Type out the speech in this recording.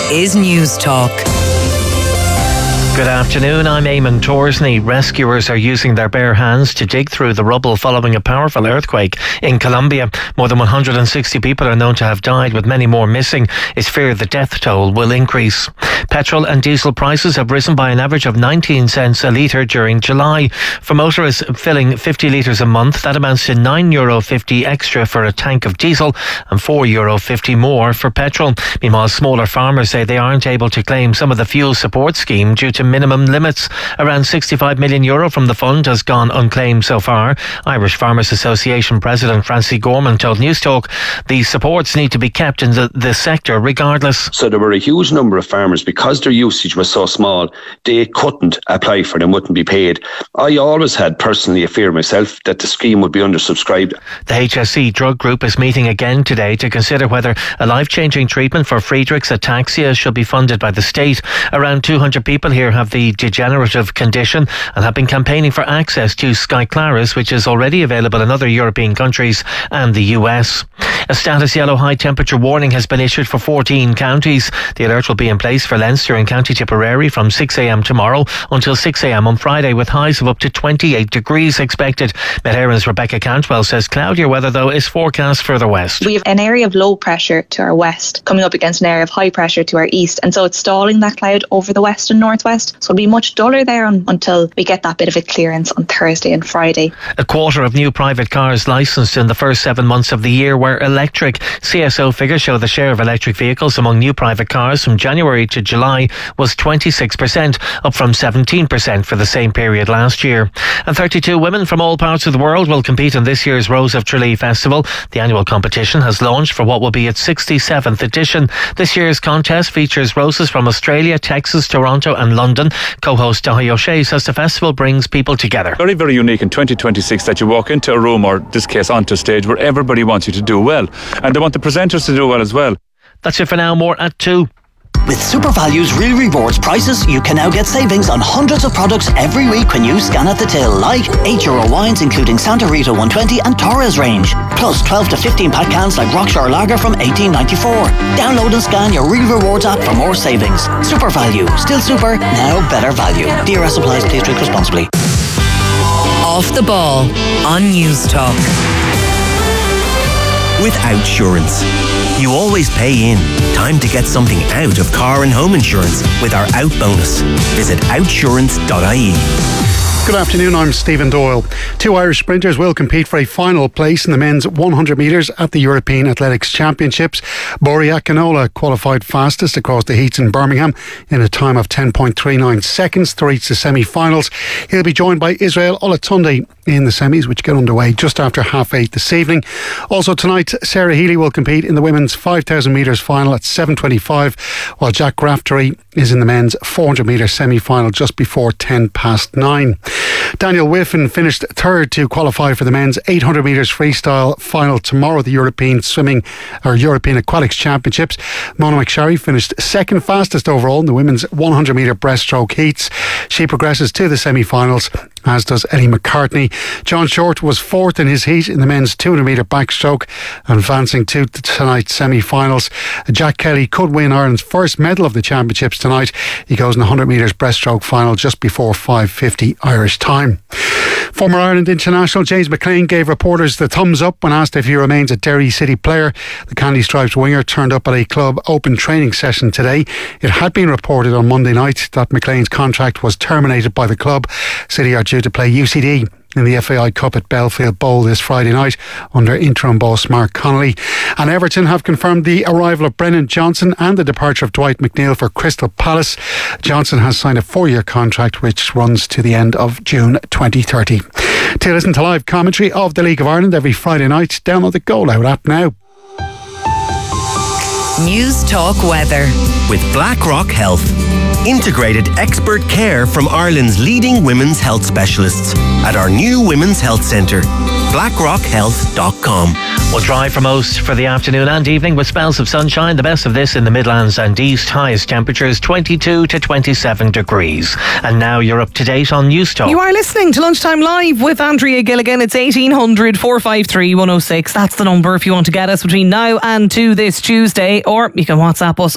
is News Talk. Good afternoon, I'm Eamon Torsney. Rescuers are using their bare hands to dig through the rubble following a powerful earthquake in Colombia. More than 160 people are known to have died, with many more missing. It's feared the death toll will increase. Petrol and diesel prices have risen by an average of 19 cents a litre during July. For motorists filling 50 litres a month, that amounts to €9.50 extra for a tank of diesel and €4.50 more for petrol. Meanwhile, smaller farmers say they aren't able to claim some of the fuel support scheme due to minimum limits. Around €65 million from the fund has gone unclaimed so far. Irish Farmers Association President Francie Gorman told News Talk these supports need to be kept in the sector regardless. So there were a huge number of farmers, because their usage was so small, they couldn't apply for them, wouldn't be paid. I always had personally a fear myself that the scheme would be undersubscribed. The HSE drug group is meeting again today to consider whether a life-changing treatment for Friedreich's ataxia should be funded by the state. Around 200 people here have the degenerative condition and have been campaigning for access to Skyclarys, which is already available in other European countries and the US. A status yellow high temperature warning has been issued for 14 counties. The alert will be in place for Leinster and County Tipperary from 6 a.m. tomorrow until 6 a.m. on Friday, with highs of up to 28 degrees expected. Met Éireann's Rebecca Cantwell says cloudier weather though is forecast further west. We have an area of low pressure to our west coming up against an area of high pressure to our east, and so it's stalling that cloud over the west and northwest, so it'll be much duller there until we get that bit of a clearance on Thursday and Friday. A quarter of new private cars licensed in the first 7 months of the year were electric. CSO figures show the share of electric vehicles among new private cars from January to July was 26%, up from 17% for the same period last year. And 32 women from all parts of the world will compete in this year's Rose of Tralee Festival. The annual competition has launched for what will be its 67th edition. This year's contest features roses from Australia, Texas, Toronto and London. Co-host Dahi O'Shea says the festival brings people together. Very, very unique in 2026 that you walk into a room, or in this case onto stage, where everybody wants you to do well, and they want the presenters to do well as well. That's it for now. More at 2. With SuperValue's Real Rewards prices, you can now get savings on hundreds of products every week when you scan at the till, like €8 wines including Santa Rita 120 and Torres range, plus 12 to 15 pack cans like Rockshore Lager from $18.94. Download and scan your Real Rewards app for more savings. SuperValue, still super, now better value. DRS applies, please drink responsibly. Off the ball on News Talk. With Outsurance, you always pay in. Time to get something out of car and home insurance with our Out bonus. Visit outsurance.ie. Good afternoon, I'm Stephen Doyle. 2 Irish sprinters will compete for a final place in the men's 100 metres at the European Athletics Championships. Bori Akinola qualified fastest across the heats in Birmingham in a time of 10.39 seconds to reach the semi-finals. He'll be joined by Israel Olatunde in the semis, which get underway just after 8:30 this evening. Also tonight, Sarah Healy will compete in the women's 5,000 metres final at 7:25, while Jack Raftery is in the men's 400 metre semi-final just before 9:10. Daniel Whiffen finished third to qualify for the men's 800 metres freestyle final tomorrow at the European Aquatics Championships. Mona McSharry finished second fastest overall in the women's 100 metre breaststroke heats. She progresses to the semi-finals, as does Ellie McCartney. John Short was fourth in his heat in the men's 200 metre backstroke, advancing to tonight's semi-finals. Jack Kelly could win Ireland's first medal of the championships tonight. He goes in the 100 metres breaststroke final just before 5:50 Irish time. Former Ireland international James McLean gave reporters the thumbs up when asked if he remains a Derry City player. The Candy Stripes winger turned up at a club open training session today. It had been reported on Monday night that McLean's contract was terminated by the club. City are due to play UCD in the FAI Cup at Belfield Bowl this Friday night under interim boss Mark Connolly. And Everton have confirmed the arrival of Brennan Johnson and the departure of Dwight McNeil for Crystal Palace. Johnson has signed a 4-year contract which runs to the end of June 2030. To listen to live commentary of the League of Ireland every Friday night, download the Go Loud app now. News Talk weather. With BlackRock Health. Integrated expert care from Ireland's leading women's health specialists at our new Women's Health Centre. BlackRockHealth.com. We'll dry for most for the afternoon and evening with spells of sunshine. The best of this in the Midlands and East. Highest temperatures 22 to 27 degrees. And now you're up to date on News Talk. You are listening to Lunchtime Live with Andrea Gilligan. It's 1800 453 106. That's the number if you want to get us between now and 2 this Tuesday, or you can WhatsApp us